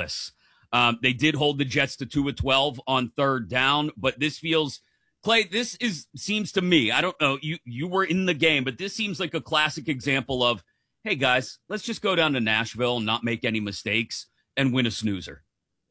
ridiculous. They did hold the Jets to 2 of 12 on third down, but this feels, Clay, seems to me, I don't know, you were in the game, but this seems like a classic example of, hey guys, let's just go down to Nashville and not make any mistakes and win a snoozer.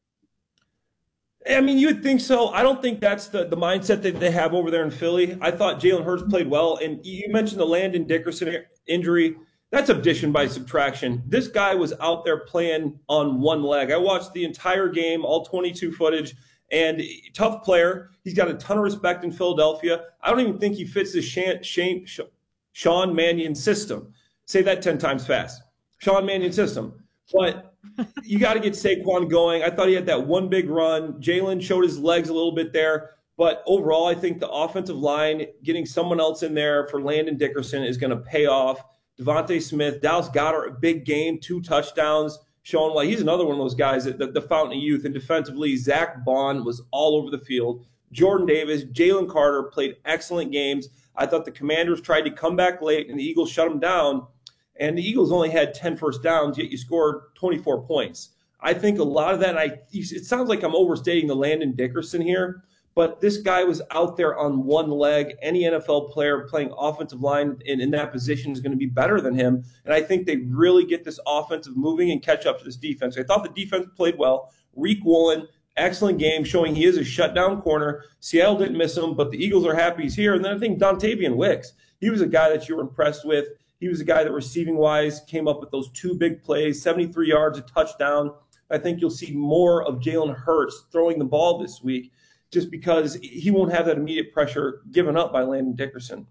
I mean, you would think so. I don't think that's the mindset that they have over there in Philly. I thought Jalen Hurts played well. And you mentioned the Landon Dickerson injury. That's addition by subtraction. This guy was out there playing on one leg. I watched the entire game, all 22 footage, and tough player. He's got a ton of respect in Philadelphia. I don't even think he fits the Sean Mannion system. Say that 10 times fast. Sean Mannion system. But you got to get Saquon going. I thought he had that one big run. Jalen showed his legs a little bit there. But overall, I think the offensive line, getting someone else in there for Landon Dickerson is going to pay off. Devontae Smith, Dallas Goedert, a big game, 2 touchdowns, showing why he's another one of those guys, the fountain of youth. And defensively, Zach Bond was all over the field. Jordan Davis, Jalen Carter played excellent games. I thought the Commanders tried to come back late, and the Eagles shut them down. And the Eagles only had 10 first downs, yet you scored 24 points. I think a lot of that, it sounds like I'm overstating the Landon Dickerson here, but this guy was out there on one leg. Any NFL player playing offensive line in that position is going to be better than him. And I think they really get this offensive moving and catch up to this defense. I thought the defense played well. Riq Woolen, excellent game, showing he is a shutdown corner. Seattle didn't miss him, but the Eagles are happy he's here. And then I think Dontavian Wicks, he was a guy that you were impressed with. He was a guy that receiving-wise came up with those 2 big plays, 73 yards, a touchdown. I think you'll see more of Jalen Hurts throwing the ball this week just because he won't have that immediate pressure given up by Landon Dickerson.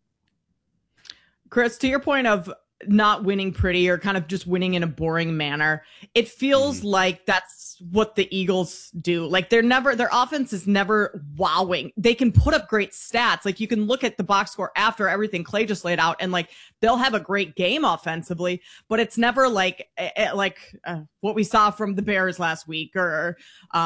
Chris, to your point of not winning pretty or kind of just winning in a boring manner, it feels like that's what the Eagles do. Like their offense is never wowing. They can put up great stats. Like you can look at the box score after everything Clay just laid out and like they'll have a great game offensively, but it's never like what we saw from the Bears last week or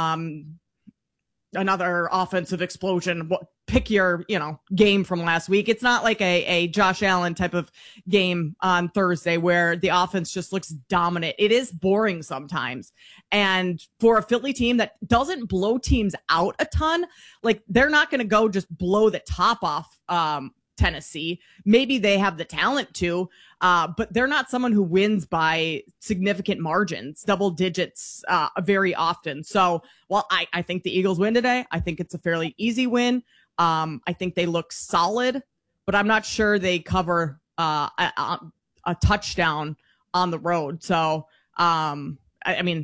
another offensive explosion. Pick your, game from last week. It's not like a Josh Allen type of game on Thursday where the offense just looks dominant. It is boring sometimes. And for a Philly team that doesn't blow teams out a ton, like they're not going to go just blow the top off Tennessee. Maybe they have the talent to, but they're not someone who wins by significant margins, double digits very often. So while I think the Eagles win today, I think it's a fairly easy win. I think they look solid, but I'm not sure they cover a touchdown on the road. So, I mean,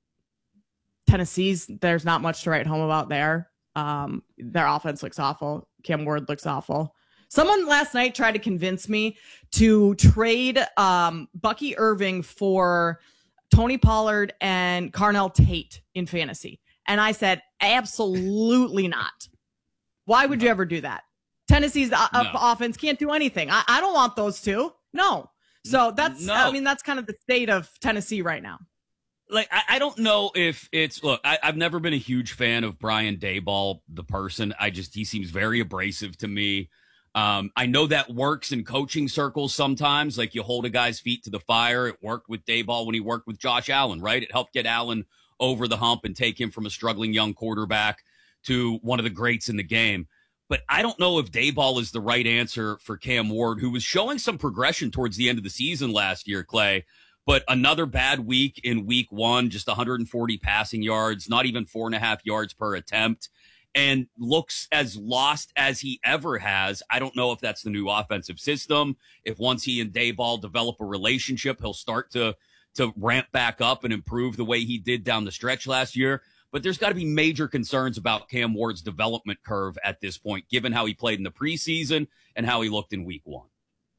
Tennessee's, there's not much to write home about there. Their offense looks awful. Cam Ward looks awful. Someone last night tried to convince me to trade Bucky Irving for Tony Pollard and Carnell Tate in fantasy. And I said, absolutely not. Why would you ever do that? Tennessee's offense can't do anything. I don't want those two. No. So that's, that's kind of the state of Tennessee right now. Like, I don't know if it's, look, I've never been a huge fan of Brian Daboll, the person. He seems very abrasive to me. I know that works in coaching circles sometimes. Like you hold a guy's feet to the fire. It worked with Daboll when he worked with Josh Allen, right? It helped get Allen over the hump and take him from a struggling young quarterback to one of the greats in the game. But I don't know if Daboll is the right answer for Cam Ward, who was showing some progression towards the end of the season last year, Clay. But another bad week in week 1, just 140 passing yards, not even 4.5 yards per attempt, and looks as lost as he ever has. I don't know if that's the new offensive system. If once he and Daboll develop a relationship, he'll start to ramp back up and improve the way he did down the stretch last year. But there's got to be major concerns about Cam Ward's development curve at this point, given how he played in the preseason and how he looked in week 1.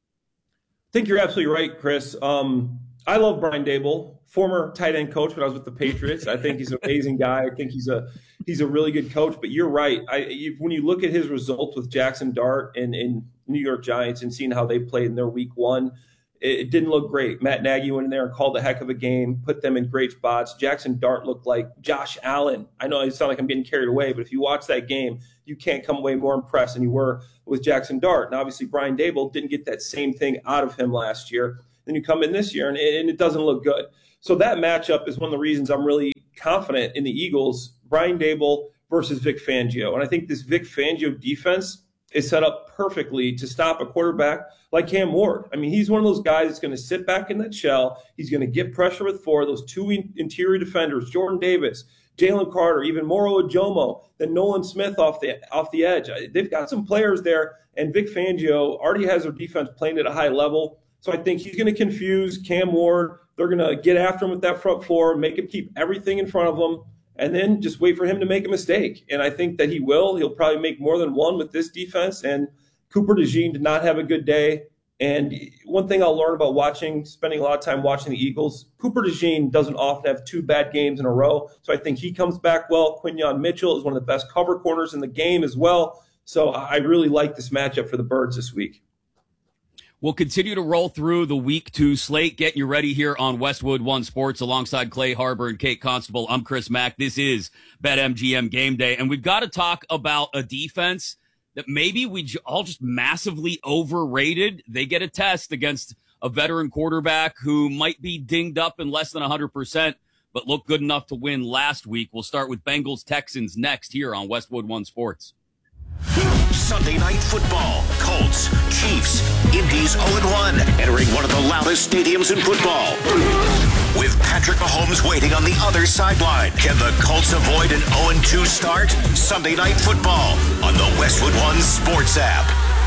I think you're absolutely right, Chris. I love Brian Daboll, former tight end coach when I was with the Patriots. I think he's an amazing guy. I think he's a really good coach. But you're right. When you look at his results with Jackson Dart and New York Giants and seeing how they played in their week 1, it didn't look great. Matt Nagy went in there and called a heck of a game, put them in great spots. Jackson Dart looked like Josh Allen. I know it sounds like I'm getting carried away, but if you watch that game, you can't come away more impressed than you were with Jackson Dart. And obviously Brian Daboll didn't get that same thing out of him last year. Then you come in this year and it doesn't look good. So that matchup is one of the reasons I'm really confident in the Eagles, Brian Daboll versus Vic Fangio. And I think this Vic Fangio defense is set up perfectly to stop a quarterback like Cam Ward. I mean, he's one of those guys that's going to sit back in that shell. He's going to get pressure with four, those two interior defenders, Jordan Davis, Jalen Carter, even Moro Ojomo, then Nolan Smith off the edge. They've got some players there, and Vic Fangio already has their defense playing at a high level. So I think he's going to confuse Cam Ward. They're going to get after him with that front four, make him keep everything in front of him, and then just wait for him to make a mistake. And I think that he will. He'll probably make more than one with this defense. And Cooper DeJean did not have a good day. And one thing I'll learn about spending a lot of time watching the Eagles, Cooper DeJean doesn't often have two bad games in a row. So I think he comes back well. Quinyon Mitchell is one of the best cover corners in the game as well. So I really like this matchup for the Birds this week. We'll continue to roll through the week 2 slate, getting you ready here on Westwood One Sports alongside Clay Harbor and Kate Constable. I'm Chris Mack. This is BetMGM Game Day, and we've got to talk about a defense that maybe we all just massively overrated. They get a test against a veteran quarterback who might be dinged up in less than 100%, but looked good enough to win last week. We'll start with Bengals-Texans next here on Westwood One Sports. Sunday Night Football. Colts, Chiefs, Indy's 0-1, entering one of the loudest stadiums in football. With Patrick Mahomes waiting on the other sideline, can the Colts avoid an 0-2 start? Sunday Night Football on the Westwood One Sports app.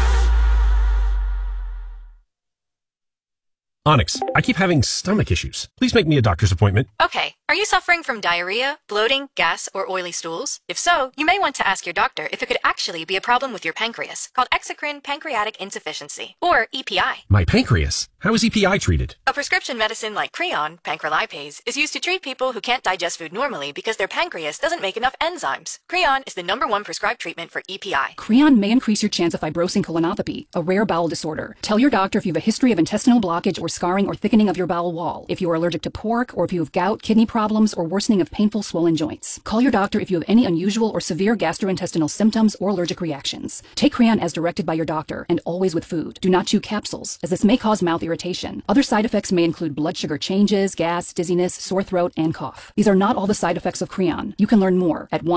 Onyx, I keep having stomach issues. Please make me a doctor's appointment. Okay. Are you suffering from diarrhea, bloating, gas, or oily stools? If so, you may want to ask your doctor if it could actually be a problem with your pancreas, called exocrine pancreatic insufficiency, or EPI. My pancreas? How is EPI treated? A prescription medicine like Creon, pancrelipase, is used to treat people who can't digest food normally because their pancreas doesn't make enough enzymes. Creon is the #1 prescribed treatment for EPI. Creon may increase your chance of fibrosing colonopathy, a rare bowel disorder. Tell your doctor if you have a history of intestinal blockage or scarring or thickening of your bowel wall, if you are allergic to pork, or if you have gout, kidney problems, or worsening of painful swollen joints. Call your doctor if you have any unusual or severe gastrointestinal symptoms or allergic reactions. Take Creon as directed by your doctor, and always with food. Do not chew capsules, as this may cause mouth irritation. Other side effects may include blood sugar changes, gas, dizziness, sore throat, and cough. These are not all the side effects of Creon. You can learn more at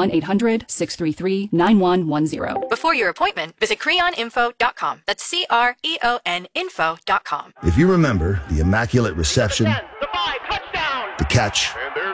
1-800-633-9110. Before your appointment, visit creoninfo.com. That's CREON info.com. If you remember the Immaculate Reception, the catch,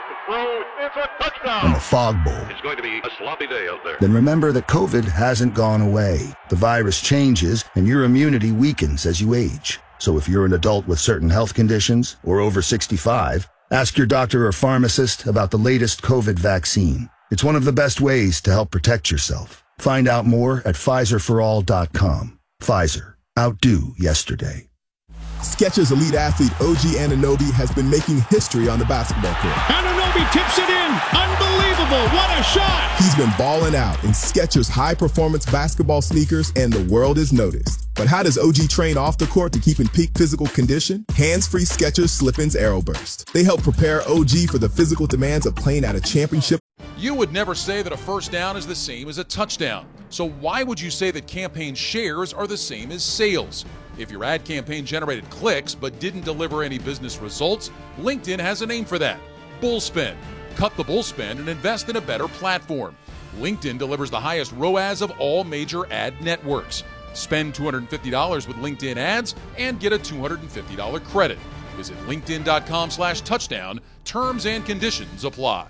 and the Fog Bowl, it's going to be a sloppy day out there. Then remember that COVID hasn't gone away. The virus changes, and your immunity weakens as you age. So if you're an adult with certain health conditions or over 65, ask your doctor or pharmacist about the latest COVID vaccine. It's one of the best ways to help protect yourself. Find out more at PfizerForAll.com. Pfizer. Outdo yesterday. Skechers elite athlete OG Anunoby has been making history on the basketball court. Anunoby tips it in. Unbelievable. What a shot. He's been balling out in Skechers high-performance basketball sneakers, and the world is noticed. But how does OG train off the court to keep in peak physical condition? Hands-free Skechers Slip-ins Aeroburst. They help prepare OG for the physical demands of playing at a championship. You would never say that a first down is the same as a touchdown. So why would you say that campaign shares are the same as sales? If your ad campaign generated clicks but didn't deliver any business results, LinkedIn has a name for that: Bullspend. Cut the bullspend and invest in a better platform. LinkedIn delivers the highest ROAS of all major ad networks. Spend $250 with LinkedIn ads and get a $250 credit. Visit linkedin.com/touchdown. Terms and conditions apply.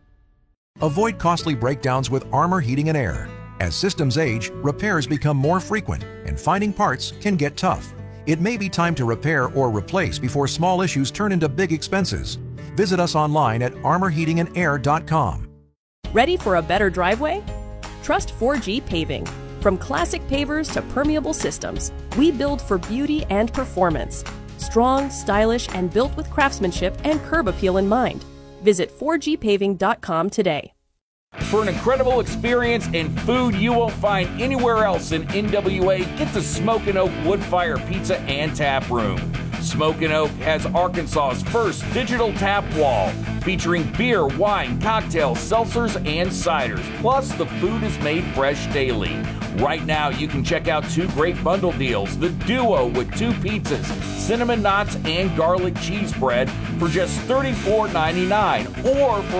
Avoid costly breakdowns with Armor Heating and Air. As systems age, repairs become more frequent, and finding parts can get tough. It may be time to repair or replace before small issues turn into big expenses. Visit us online at armorheatingandair.com. Ready for a better driveway? Trust 4G Paving. From classic pavers to permeable systems, we build for beauty and performance. Strong, stylish, and built with craftsmanship and curb appeal in mind. Visit 4gpaving.com today. For an incredible experience and food you won't find anywhere else in NWA, get to Smokin' Oak Woodfire Pizza and Tap Room. Smokin' Oak has Arkansas's first digital tap wall, featuring beer, wine, cocktails, seltzers, and ciders. Plus, the food is made fresh daily. Right now, you can check out 2 great bundle deals: the Duo with 2 pizzas, cinnamon knots, and garlic cheese bread for just $34.99, or for only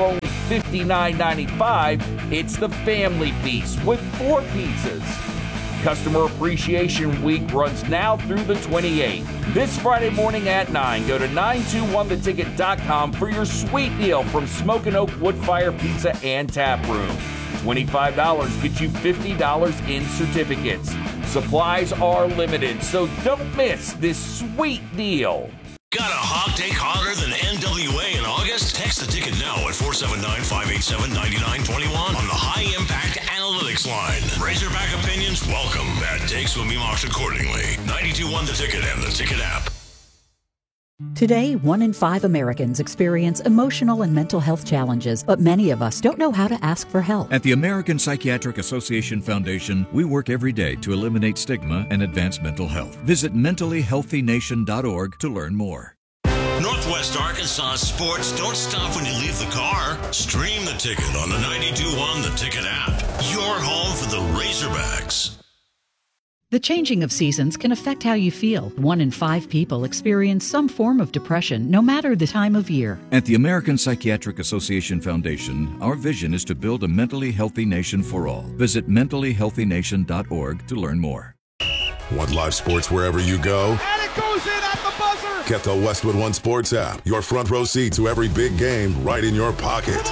$59.95, it's the Family Feast with 4 pizzas. Customer Appreciation Week runs now through the 28th. This Friday morning at 9, go to 921theticket.com for your sweet deal from Smokin' Oak Woodfire Pizza and Tap Room. $25 gets you $50 in certificates. Supplies are limited, so don't miss this sweet deal. Got a hog take hotter than NWA in August? Text the ticket now at 479-587-9921 on the High Impact Analytics line. Razorback opinions welcome. Bad takes will be marked accordingly. 92.1 The Ticket and the Ticket app. Today, 1 in 5 Americans experience emotional and mental health challenges, but many of us don't know how to ask for help. At the American Psychiatric Association Foundation, we work every day to eliminate stigma and advance mental health. Visit mentallyhealthynation.org to learn more. Northwest Arkansas sports don't stop when you leave the car. Stream the Ticket on the 92.1 The Ticket app. Your home for the Razorbacks. The changing of seasons can affect how you feel. 1 in 5 people experience some form of depression, no matter the time of year. At the American Psychiatric Association Foundation, our vision is to build a mentally healthy nation for all. Visit mentallyhealthynation.org to learn more. Want live sports wherever you go? And it goes in at the buzzer! Get the Westwood One Sports app. Your front row seat to every big game right in your pocket.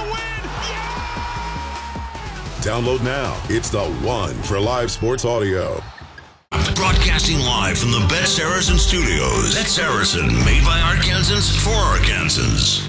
Download now. It's the one for live sports audio. Broadcasting live from the Bet Saracen Studios. Bet Saracen, made by Arkansans for Arkansans.